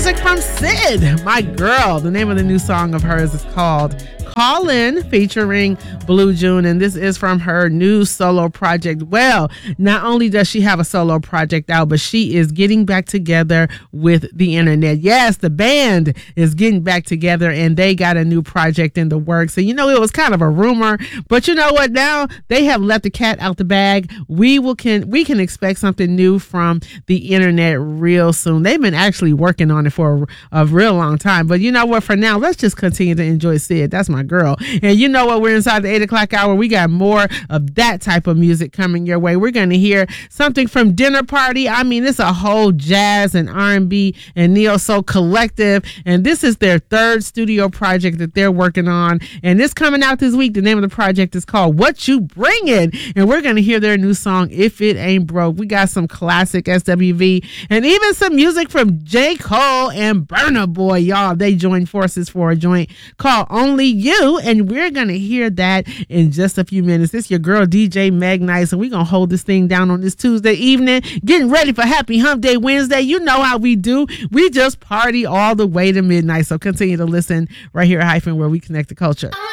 music from Sid, my girl. The name of the new song of hers is called Call In, featuring Blue June, and this is from her new solo project. Well, not only does she have a solo project out, but she is getting back together with the internet. Yes, the band is getting back together, and they got a new project in the works. And you know, it was kind of a rumor, but you know what? Now they have let the cat out the bag. We can expect something new from the internet real soon. They've been actually working on it for a real long time, but you know what? For now, let's just continue to enjoy Sid. That's my girl. And you know what? We're inside the 8 o'clock hour. We got more of that type of music coming your way. We're going to hear something from Dinner Party. I mean, it's a whole jazz and R&B and neo soul collective, and this is their third studio project that they're working on, and it's coming out this week. The name of the project is called What You Bringin', and we're going to hear their new song If It Ain't Broke. We got some classic SWV and even some music from J. Cole and Burna Boy. Y'all, they joined forces for a joint called Only You, and we're going to hear that in just a few minutes. It's your girl DJ Meg Nice, and we're going to hold this thing down on this Tuesday evening, getting ready for Happy Hump Day Wednesday. You know how we do. We just party all the way to midnight. So continue to listen right here at Hyphen, where we connect the culture.